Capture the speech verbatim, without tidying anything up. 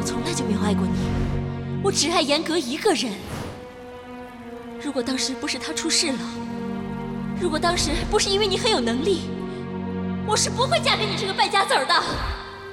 从来就没有爱过你，我只爱严格一个人。如果当时不是他出事了，如果当时不是因为你很有能力，我是不会嫁给你这个败家子儿的。